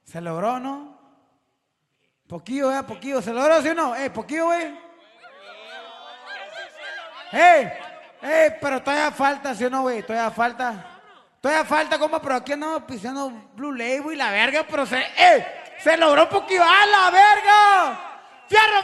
Se logró, ¿no? Poquillo, poquillo. ¿Se logró, sí o no? Poquillo, güey. Pero todavía falta, ¿sí o no, güey? Todavía falta. Todavía falta, compa, pero aquí andamos pisando Blue Label y la verga, pero se logró poquillo. ¡A la verga! ¡Fierro!